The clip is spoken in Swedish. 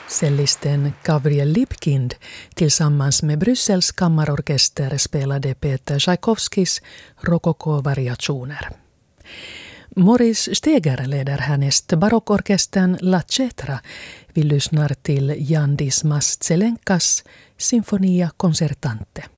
Cellisten Gabriel Lipkind tillsammans med Bryssels kammarorkester spelade Peter Tchaikovskys rokoko-variationer. Maurice Steger leder härnäst barockorkestern La Cetra. Vi lyssnar till Jan Dismas Zelenkas Sinfonia Concertante.